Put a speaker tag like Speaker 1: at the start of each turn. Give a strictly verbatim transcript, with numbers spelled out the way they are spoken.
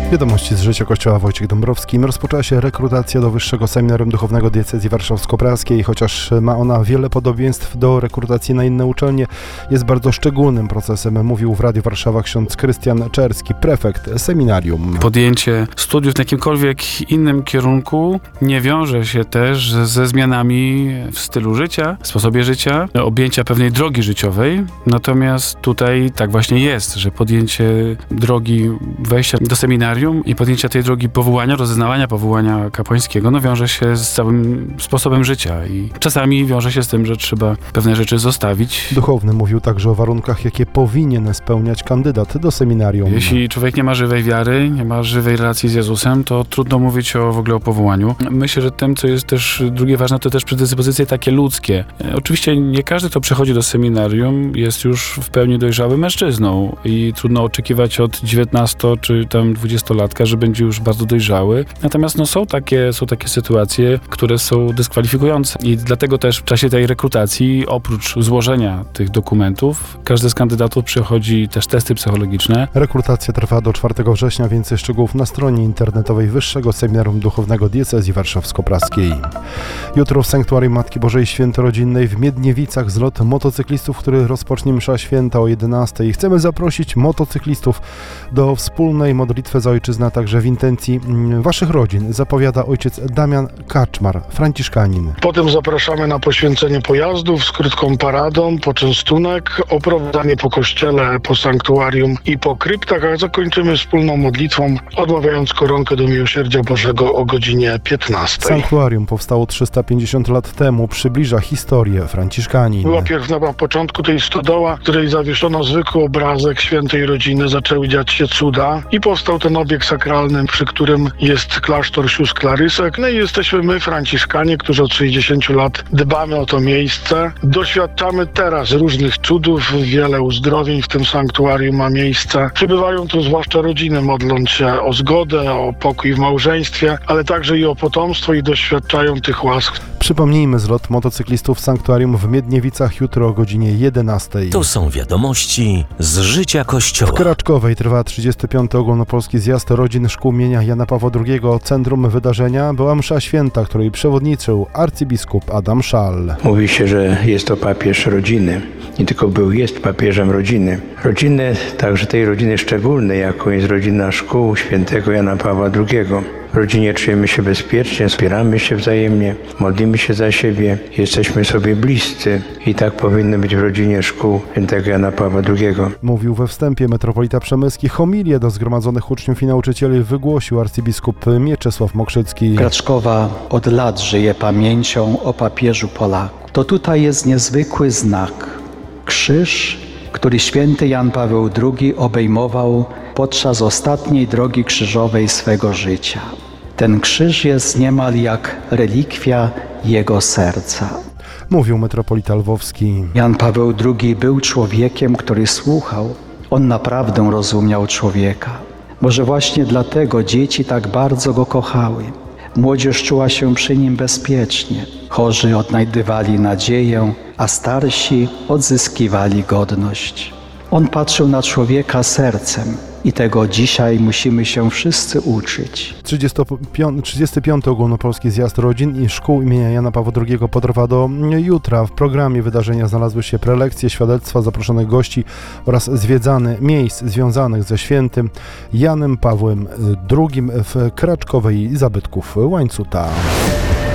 Speaker 1: Wiadomości z życia Kościoła. Wojciech Dąbrowski. Rozpoczęła się rekrutacja do Wyższego Seminarium Duchownego Diecezji Warszawsko-Praskiej. Chociaż ma ona wiele podobieństw do rekrutacji na inne uczelnie, jest bardzo szczególnym procesem, mówił w Radiu Warszawa ksiądz Krystian Czerski, prefekt seminarium.
Speaker 2: Podjęcie studiów w jakimkolwiek innym kierunku nie wiąże się też ze zmianami w stylu życia, w sposobie życia, objęcia pewnej drogi życiowej. Natomiast tutaj tak właśnie jest, że podjęcie drogi wejścia do seminarium i podjęcia tej drogi powołania, rozeznawania powołania kapłańskiego, no wiąże się z całym sposobem życia i czasami wiąże się z tym, że trzeba pewne rzeczy zostawić.
Speaker 1: Duchowny mówił także o warunkach, jakie powinien spełniać kandydat do seminarium.
Speaker 2: Jeśli człowiek nie ma żywej wiary, nie ma żywej relacji z Jezusem, to trudno mówić o w ogóle o powołaniu. Myślę, że tym, co jest też drugie ważne, to też predyspozycje takie ludzkie. Oczywiście nie każdy, kto przychodzi do seminarium, jest już w pełni dojrzałym mężczyzną i trudno oczekiwać od dziewiętnasto czy tam dwudziestolatka, że będzie już bardzo dojrzały. Natomiast no, są takie, są takie sytuacje, które są dyskwalifikujące i dlatego też w czasie tej rekrutacji, oprócz złożenia tych dokumentów, każdy z kandydatów przechodzi też testy psychologiczne.
Speaker 1: Rekrutacja trwa do czwartego września, więcej szczegółów na stronie internetowej Wyższego Seminarium Duchownego Diecezji Warszawsko-Praskiej. Jutro w Sanktuarium Matki Bożej Świętorodzinnej w Miedniewicach zlot motocyklistów, który rozpocznie msza święta o jedenastej. Chcemy zaprosić motocyklistów do wspólnej modlitwy za ojczyznę, także w intencji waszych rodzin, zapowiada ojciec Damian Kaczmar, franciszkanin.
Speaker 3: Potem zapraszamy na poświęcenie pojazdów z krótką paradą, poczęstunek, oprowadzanie po kościele, po sanktuarium i po kryptach, a zakończymy wspólną modlitwą, odmawiając koronkę do Miłosierdzia Bożego o godzinie piętnastej.
Speaker 1: Sanktuarium powstało trzysta pięćdziesiąt lat temu, przybliża historię franciszkanin.
Speaker 3: Była pierw na początku tej stodoła, w której zawieszono zwykły obrazek świętej rodziny, zaczęły dziać się cuda i powstał ten obiekt sakralny, przy którym jest klasztor sióstr Klarysek. No i jesteśmy my, franciszkanie, którzy od sześćdziesięciu lat dbamy o to miejsce. Doświadczamy teraz różnych cudów, wiele uzdrowień w tym sanktuarium ma miejsce. Przybywają tu zwłaszcza rodziny, modląc się o zgodę, o pokój w małżeństwie, ale także i o potomstwo i doświadczają tych łask.
Speaker 1: Przypomnijmy zlot motocyklistów w sanktuarium w Miedniewicach jutro o godzinie jedenastej.
Speaker 4: To są wiadomości z życia Kościoła.
Speaker 1: W Kraczkowej trwa trzydziesty piąty ogólnopolski zjazd rodzin szkół imienia Jana Pawła drugiego. Centrum wydarzenia była msza święta, której przewodniczył arcybiskup Adam Szal.
Speaker 5: Mówi się, że jest to papież rodziny. Nie tylko był, jest papieżem rodziny. Rodziny, także tej rodziny szczególnej, jaką jest rodzina szkół świętego Jana Pawła drugiego. W rodzinie czujemy się bezpiecznie, wspieramy się wzajemnie, modlimy się za siebie, jesteśmy sobie bliscy i tak powinno być w rodzinie szkół świętego Jana Pawła drugiego.
Speaker 1: Mówił we wstępie metropolita przemyski. Homilię do zgromadzonych uczniów i nauczycieli wygłosił arcybiskup Mieczysław Mokrzycki.
Speaker 6: Kraczkowa od lat żyje pamięcią o papieżu Polaków. To tutaj jest niezwykły znak. Krzyż, który święty Jan Paweł drugi obejmował podczas ostatniej drogi krzyżowej swego życia. Ten krzyż jest niemal jak relikwia jego serca.
Speaker 1: Mówił metropolita lwowski.
Speaker 6: Jan Paweł drugi był człowiekiem, który słuchał. On naprawdę rozumiał człowieka. Może właśnie dlatego dzieci tak bardzo go kochały. Młodzież czuła się przy nim bezpiecznie. Chorzy odnajdywali nadzieję, a starsi odzyskiwali godność. On patrzył na człowieka sercem i tego dzisiaj musimy się wszyscy uczyć.
Speaker 1: trzydziesty piąty ogólnopolski zjazd rodzin i szkół imienia Jana Pawła drugiego potrwa do jutra. W programie wydarzenia znalazły się prelekcje, świadectwa zaproszonych gości oraz zwiedzane miejsc związanych ze świętym Janem Pawłem drugim w Kraczkowej i zabytków Łańcuta.